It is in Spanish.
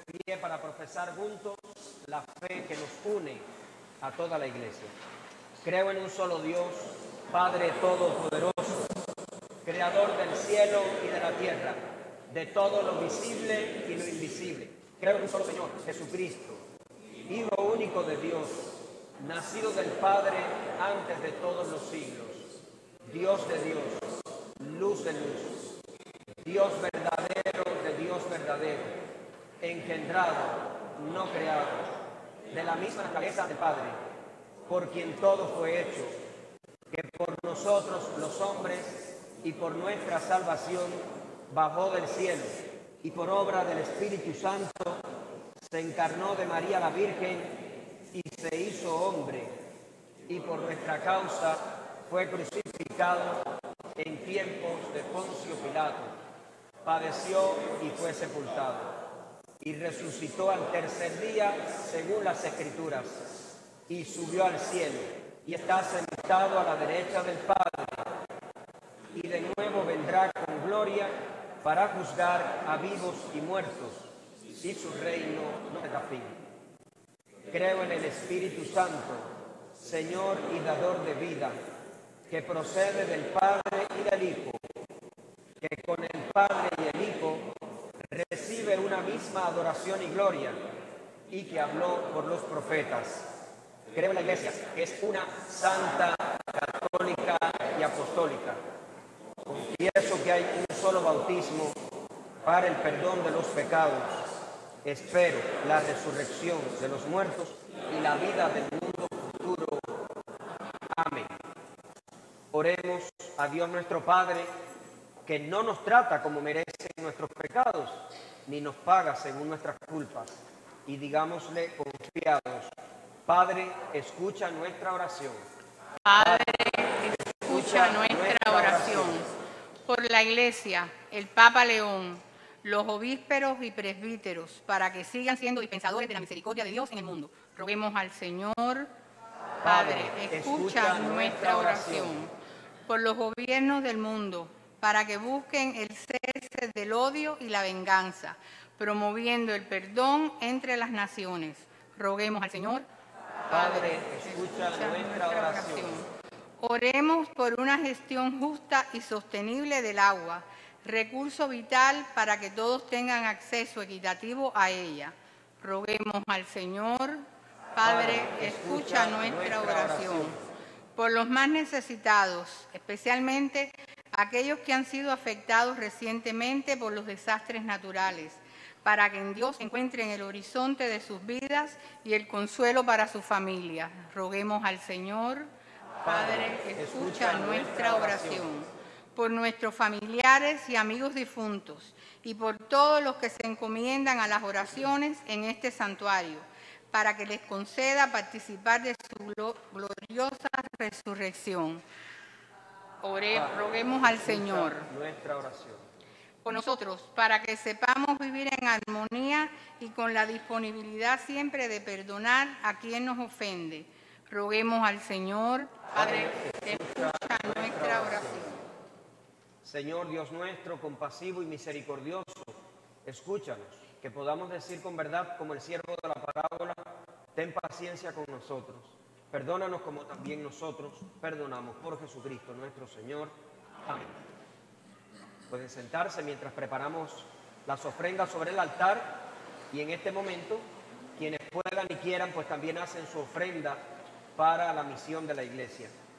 pie para profesar juntos la fe que nos une a toda la iglesia. Creo en un solo Dios, Padre Todopoderoso, Creador del cielo y de la tierra, de todo lo visible y lo invisible. Creo en un solo Señor, Jesucristo, Hijo único de Dios, nacido del Padre antes de todos los siglos, Dios de Dios, luz de luz, Dios verdadero de Dios verdadero, engendrado, no creado, de la misma cabeza del Padre, por quien todo fue hecho, que por nosotros los hombres y por nuestra salvación bajó del cielo y por obra del Espíritu Santo se encarnó de María la Virgen y se hizo hombre, y por nuestra causa fue crucificado en tiempos de Poncio Pilato, padeció y fue sepultado, y resucitó al tercer día según las Escrituras, y subió al cielo, y está sentado a la derecha del Padre, y de nuevo vendrá con gloria para juzgar a vivos y muertos, y su reino no tendrá fin. Creo en el Espíritu Santo, Señor y dador de vida, que procede del Padre y del Hijo, que con el Padre y el Hijo recibe una misma adoración y gloria, y que habló por los profetas. Creo en la Iglesia, que es una santa, católica y apostólica. Confieso que hay un solo bautismo para el perdón de los pecados. Espero la resurrección de los muertos y la vida del mundo futuro. Amén. Oremos a Dios nuestro Padre, que no nos trata como merecen nuestros pecados, ni nos paga según nuestras culpas. Y digámosle confiados: Padre, escucha nuestra oración. Padre, escucha nuestra oración. Por la Iglesia, el Papa León, los ovísperos y presbíteros, para que sigan siendo dispensadores de la misericordia de Dios en el mundo. Roguemos al Señor. Padre, escucha nuestra oración. Por los gobiernos del mundo, para que busquen el cese del odio y la venganza, promoviendo el perdón entre las naciones. Roguemos al Señor. Padre, escucha nuestra oración. Oremos por una gestión justa y sostenible del agua, recurso vital para que todos tengan acceso equitativo a ella. Roguemos al Señor. Padre, escucha nuestra oración. Por los más necesitados, especialmente aquellos que han sido afectados recientemente por los desastres naturales, para que en Dios encuentren el horizonte de sus vidas y el consuelo para su familia. Roguemos al Señor. Padre, escucha nuestra oración. Por nuestros familiares y amigos difuntos y por todos los que se encomiendan a las oraciones en este santuario, para que les conceda participar de su gloriosa resurrección. Roguemos al Señor. Nuestra oración. Con nosotros, para que sepamos vivir en armonía y con la disponibilidad siempre de perdonar a quien nos ofende. Roguemos al Señor. Padre, escucha nuestra oración. Señor Dios nuestro, compasivo y misericordioso, escúchanos, que podamos decir con verdad, como el siervo de la parábola: ten paciencia con nosotros, perdónanos como también nosotros perdonamos, por Jesucristo nuestro Señor. Amén. Pueden sentarse mientras preparamos las ofrendas sobre el altar, y en este momento quienes puedan y quieran pues también hacen su ofrenda para la misión de la iglesia.